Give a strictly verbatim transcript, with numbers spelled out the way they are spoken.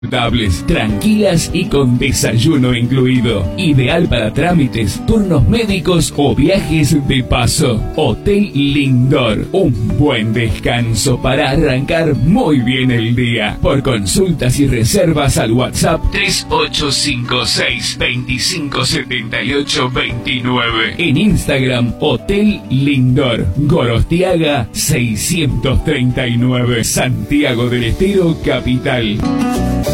tranquilas y con desayuno incluido. Ideal para trámites, turnos médicos o viajes de paso. Hotel Lindor, un buen descanso para arrancar muy bien el día. Por consultas y reservas al WhatsApp tres ocho cinco seis, dos cinco siete ocho dos nueve. En Instagram, Hotel Lindor, Gorostiaga seiscientos treinta y nueve, Santiago del Estero, Capital.